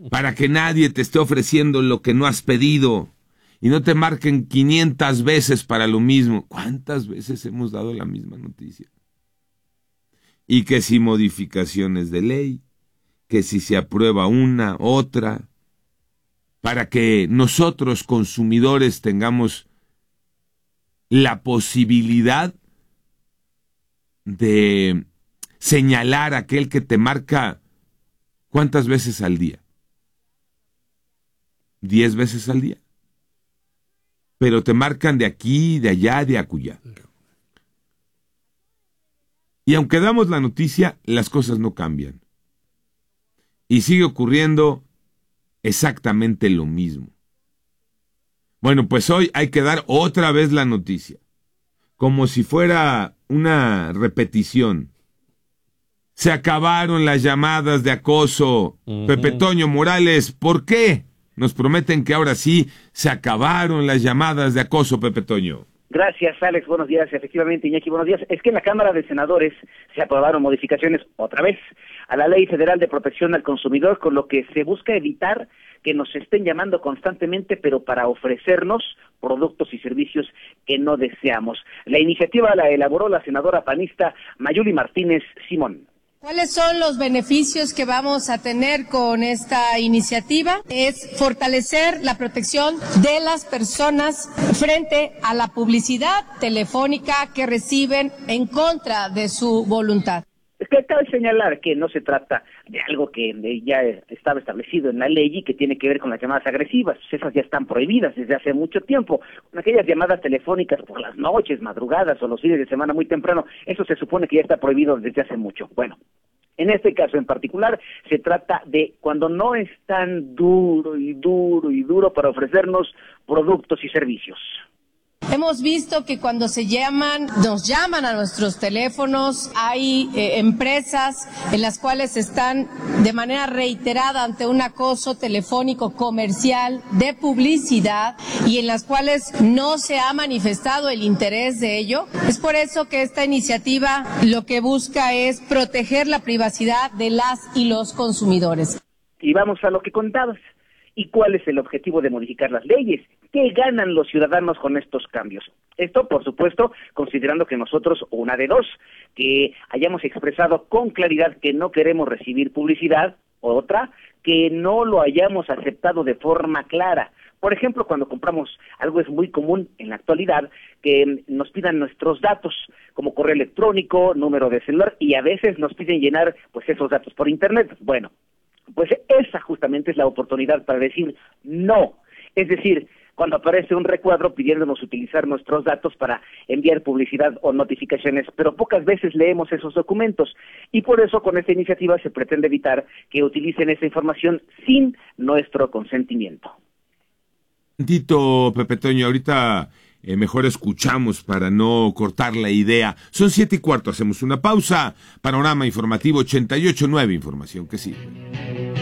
para que nadie te esté ofreciendo lo que no has pedido y no te marquen 500 veces para lo mismo. ¿Cuántas veces hemos dado la misma noticia? Y que si modificaciones de ley, que si se aprueba una, otra, para que nosotros consumidores tengamos la posibilidad de señalar a aquel que te marca ¿cuántas veces al día? 10 veces al día. Pero te marcan de aquí, de allá, de acullá. Y aunque damos la noticia, las cosas no cambian. Y sigue ocurriendo exactamente lo mismo. Bueno, pues hoy hay que dar otra vez la noticia, como si fuera una repetición. Se acabaron las llamadas de acoso. Pepe Toño Morales, ¿por qué? Nos prometen que ahora sí se acabaron las llamadas de acoso, Pepe Toño. Gracias, Alex. Buenos días. Efectivamente, Iñaki, buenos días. Es que en la Cámara de Senadores se aprobaron modificaciones, otra vez, a la Ley Federal de Protección al Consumidor, con lo que se busca evitar que nos estén llamando constantemente, pero para ofrecernos productos y servicios que no deseamos. La iniciativa la elaboró la senadora panista Mayuli Martínez Simón. ¿Cuáles son los beneficios que vamos a tener con esta iniciativa? Es fortalecer la protección de las personas frente a la publicidad telefónica que reciben en contra de su voluntad. Es que cabe señalar que no se trata de algo que ya estaba establecido en la ley y que tiene que ver con las llamadas agresivas. Esas ya están prohibidas desde hace mucho tiempo. Con aquellas llamadas telefónicas por las noches, madrugadas o los fines de semana muy temprano, eso se supone que ya está prohibido desde hace mucho. Bueno, en este caso en particular se trata de cuando no es tan duro para ofrecernos productos y servicios. Hemos visto que cuando nos llaman a nuestros teléfonos, hay empresas en las cuales están de manera reiterada ante un acoso telefónico comercial de publicidad y en las cuales no se ha manifestado el interés de ello. Es por eso que esta iniciativa lo que busca es proteger la privacidad de las y los consumidores. Y vamos a lo que contabas. ¿Y cuál es el objetivo de modificar las leyes? ¿Qué ganan los ciudadanos con estos cambios? Esto, por supuesto, considerando que nosotros, una de dos, que hayamos expresado con claridad que no queremos recibir publicidad, o otra, que no lo hayamos aceptado de forma clara. Por ejemplo, cuando compramos algo es muy común en la actualidad que nos pidan nuestros datos, como correo electrónico, número de celular, y a veces nos piden llenar pues esos datos por internet. Bueno, pues esa justamente es la oportunidad para decir no. Es decir, cuando aparece un recuadro pidiéndonos utilizar nuestros datos para enviar publicidad o notificaciones, pero pocas veces leemos esos documentos. Y por eso con esta iniciativa se pretende evitar que utilicen esa información sin nuestro consentimiento. Tito, Pepe Toño, ahorita mejor escuchamos para no cortar la idea. Son 7:15, hacemos una pausa. Panorama Informativo 88.9, información que sirve.